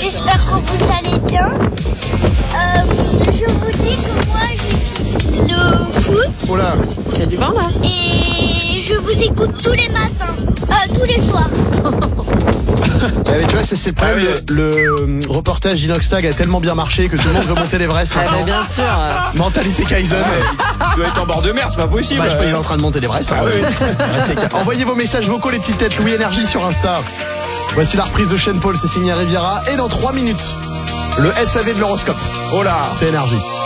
j'espère que vous allez bien. Je vous dis que moi j'ai fini le foot. Oh là, Il y a du vent là. Et je vous écoute tous les matins, tous les soirs. mais tu vois, c'est le problème. Le reportage Inoxtag a tellement bien marché que tout le monde veut monter l'Everest. Ah, mais bien sûr. Mentalité Kaizen. Il doit être en bord de mer, c'est pas possible. Bah, je crois qu'il est en train de monter l'Everest. Ah oui. Restez calme. Envoyez vos messages vocaux, les petites têtes Louis Énergie sur Insta. Voici la reprise de Sean Paul, c'est signé Riviera. Et dans 3 minutes, le SAV de l'horoscope. Oh là. C'est Énergie.